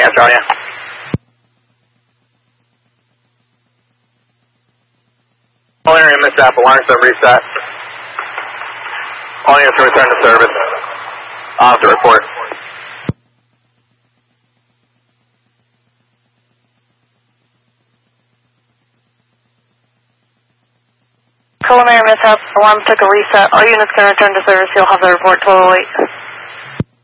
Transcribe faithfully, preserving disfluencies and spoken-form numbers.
answer on you. Culinary mishap, alarm system reset. All units return to service. Officer report. Culinary mishap, alarm took a reset. All units can return to service. You'll have the report twelve oh eight.